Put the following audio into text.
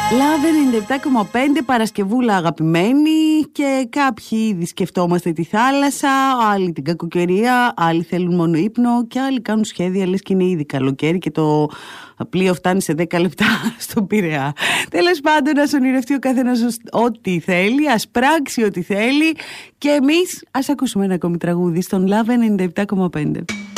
Λαβ 97,5 Παρασκευούλα αγαπημένη, και κάποιοι ήδη σκεφτόμαστε τη θάλασσα, άλλοι την κακοκαιρία, άλλοι θέλουν μόνο ύπνο και άλλοι κάνουν σχέδια λες και είναι ήδη καλοκαίρι και το πλοίο φτάνει σε 10 λεπτά στον Πειραιά. Τέλος πάντων, ας ονειρευτεί ο καθένας ό,τι θέλει, ας πράξει ό,τι θέλει, και εμείς ας ακούσουμε ένα ακόμη τραγούδι στον Λαβ 97,5.